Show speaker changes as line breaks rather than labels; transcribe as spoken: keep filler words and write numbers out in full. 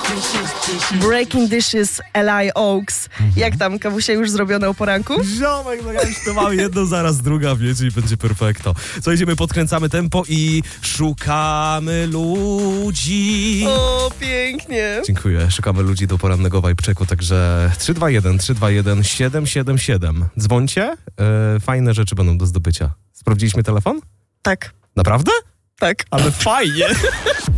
Breaking Dishes, Eli Oaks. Jak tam, kawusie już zrobione o poranku?
Ziomek, no ja już to mam jedno, zaraz druga, wiecie, i będzie perfekto. Co, idziemy, podkręcamy tempo i szukamy ludzi.
O, pięknie.
Dziękuję, szukamy ludzi do porannego vibe checku, także trzy dwa jeden, trzy dwa jeden, siedem siedem siedem. Dzwońcie, yy, fajne rzeczy będą do zdobycia. Sprawdziliśmy telefon?
Tak,
Naprawdę?
tak.
Ale fajnie.